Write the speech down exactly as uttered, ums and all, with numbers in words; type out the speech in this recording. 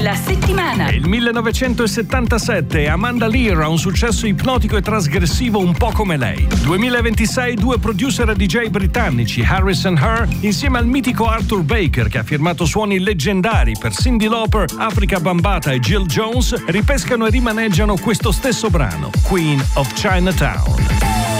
della settimana. Il millenovecentosettantasette, Amanda Lear ha un successo ipnotico e trasgressivo un po' come lei. duemilaventisei, due producer e D J britannici, Harris and Her, insieme al mitico Arthur Baker, che ha firmato suoni leggendari per Cyndi Lauper, Africa Bambaataa e Jill Jones, ripescano e rimaneggiano questo stesso brano, Queen of Chinatown.